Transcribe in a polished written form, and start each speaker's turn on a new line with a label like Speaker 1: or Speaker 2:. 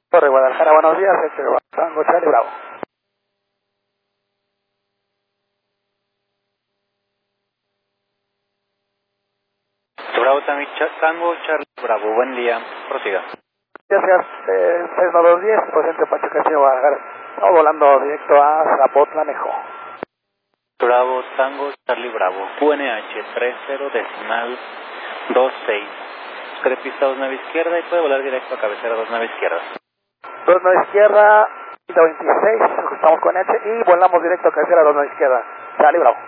Speaker 1: Torre Guadalajara, buenos días, Tango Charlie Bravo.
Speaker 2: Bravo Tango Charlie Bravo, buen día, prosiga.
Speaker 1: Gracias, Cessna 210, presente Pachuca, Ciudad Guadalajara. Estamos volando directo a Zapotlanejo.
Speaker 2: Bravo Tango Charlie Bravo, QNH 30.26. Pista 29 izquierda y puede volar directo a cabecera 29 izquierda.
Speaker 1: 29 izquierda, 26, estamos con H y volamos directo a cabecera 29 izquierda. Charlie Bravo.